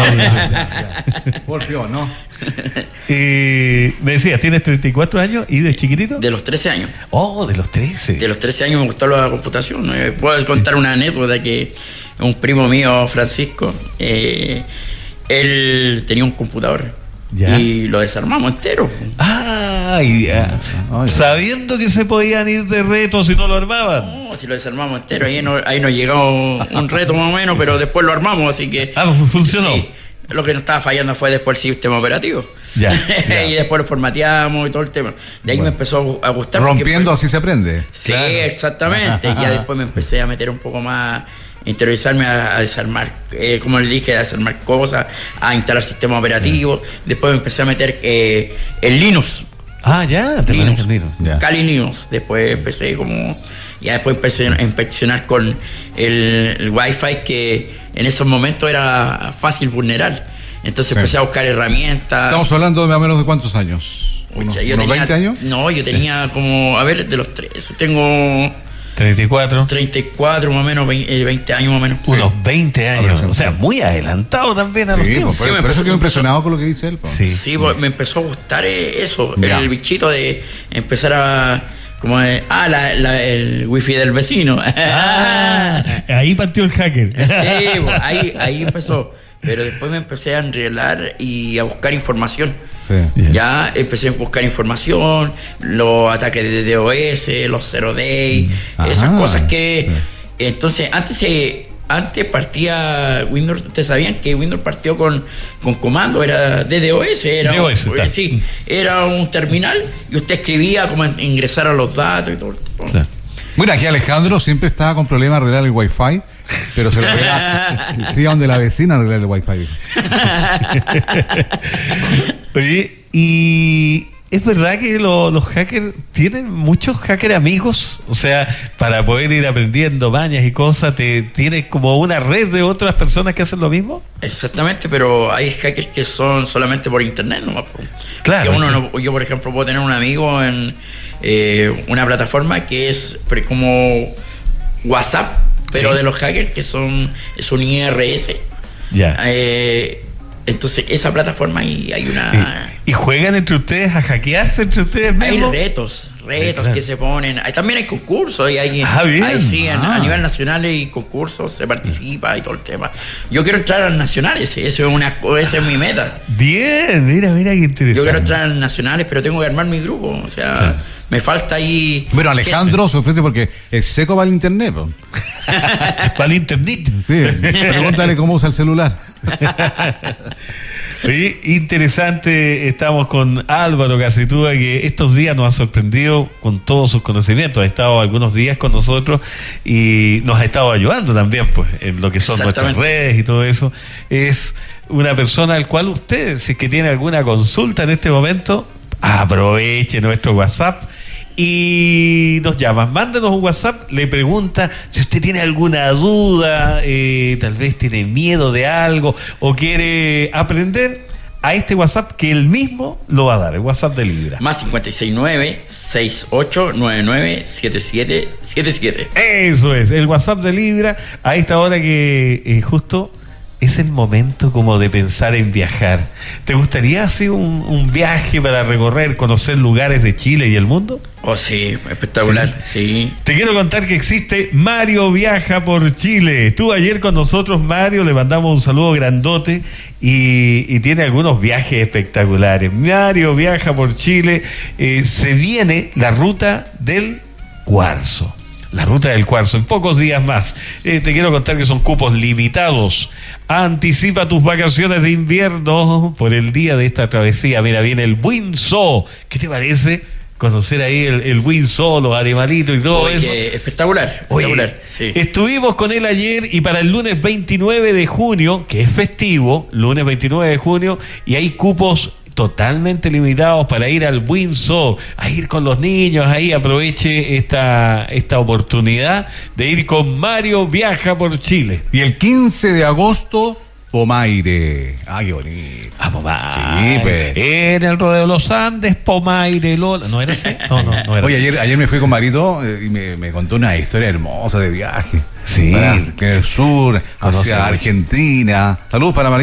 Por Dios, ¿no? Me decías, tienes 34 años y de chiquitito. De los 13 años. Oh, de los 13. De los 13 años me gustó la computación. Puedo contar una anécdota que un primo mío, Francisco, él tenía un computador. ¿Ya? Y lo desarmamos entero. Sabiendo que se podían ir de reto si no lo armaban. No, si lo desarmamos entero, ahí nos llegó un reto más o menos, pero después lo armamos, así que... funcionó. Sí, lo que nos estaba fallando fue después el sistema operativo. Ya. Y después lo formateamos y todo el tema. De ahí me empezó a gustar. Rompiendo así se aprende. Sí, claro. Exactamente. Y ya después me empecé a meter un poco más... interiorizarme a desarmar, como le dije, a desarmar cosas, a instalar sistemas operativos. Después me empecé a meter el Linux. Te Linux, Kali Linux. Después empecé a inspeccionar con el Wi-Fi, que en esos momentos era fácil vulnerar. Entonces empecé a buscar herramientas. Estamos hablando de más o menos de cuántos años. ¿Unos 20 años? No, yo tenía como, de los 13, tengo... 34 más o menos, 20 años más o menos. Unos 20 años, o sea, muy adelantado también a los tiempos. Por eso quedo impresionado con lo que dice él. Sí, me empezó a gustar eso, el bichito de empezar a... el wifi del vecino. Ahí partió el hacker. Sí, ahí empezó. Pero después me empecé a enrelar y a buscar información. Sí. Ya empecé a buscar información, los ataques de DDoS, los Zero Day, esas cosas que... Sí. Entonces, antes partía Windows, ustedes sabían que Windows partió con comando, era DDoS, era un terminal y usted escribía cómo ingresar a los datos y todo. Claro. Bueno, aquí Alejandro siempre estaba con problemas de arreglar el Wi-Fi, pero se lo arregla, sí, a donde la vecina arreglar el Wi-Fi. Oye, y ¿es verdad que los hackers tienen muchos hackers amigos? O sea, para poder ir aprendiendo mañas y cosas, ¿tienes como una red de otras personas que hacen lo mismo? Exactamente, pero hay hackers que son solamente por internet nomás. Claro. Yo, por ejemplo, puedo tener un amigo en una plataforma que es como WhatsApp, pero de los hackers que es un IRS. Ya. Entonces, esa plataforma hay una... ¿Y juegan entre ustedes a hackearse entre ustedes mismos? Hay retos que se ponen. También hay concursos. Bien. A nivel nacional hay concursos, se participa y todo el tema. Yo quiero entrar a los nacionales, esa es mi meta. Bien, mira qué interesante. Yo quiero entrar a los nacionales, pero tengo que armar mi grupo. O sea, claro. Me falta ahí... Bueno, Alejandro se ofrece porque es seco para el internet. Para el internet. Sí, pregúntale cómo usa el celular. Oye, interesante, estamos con Álvaro Cacetúa, que estos días nos ha sorprendido con todos sus conocimientos. Ha estado algunos días con nosotros y nos ha estado ayudando también, pues, en lo que son nuestras redes y todo eso. Es una persona al cual usted, si es que tiene alguna consulta en este momento, aproveche nuestro WhatsApp y nos llama, mándenos un WhatsApp, le pregunta si usted tiene alguna duda, tal vez tiene miedo de algo o quiere aprender, a este WhatsApp que él mismo lo va a dar, el WhatsApp de Libra. Más 569-6899-7777. Eso es, el WhatsApp de Libra, a esta hora que justo es el momento como de pensar en viajar. ¿Te gustaría hacer un viaje para recorrer, conocer lugares de Chile y el mundo? Oh, sí, espectacular, sí. Te quiero contar que existe Mario Viaja por Chile. Estuvo ayer con nosotros, Mario, le mandamos un saludo grandote y tiene algunos viajes espectaculares. Mario Viaja por Chile, se viene la ruta del cuarzo. La ruta del cuarzo, en pocos días más. Te quiero contar que son cupos limitados. Anticipa tus vacaciones de invierno por el día de esta travesía. Mira, viene el Windsor. ¿Qué te parece conocer ahí el Windsor, los animalitos y todo eso? Espectacular. Sí. Estuvimos con él ayer y para el lunes 29 de junio, que es festivo, lunes 29 de junio, y hay cupos totalmente limitados para ir al Windsor, a ir con los niños, ahí aproveche esta oportunidad de ir con Mario Viaja por Chile. Y el 15 de agosto, Pomaire. Qué bonito. Pomaire. Sí, pues. En el Rodeo de los Andes, Pomaire, Lola. ¿No era así? No era. Oye, ayer me fui con Marito y me contó una historia hermosa de viaje. Sí. Que el sur, hacia Argentina. Saludos para Marito.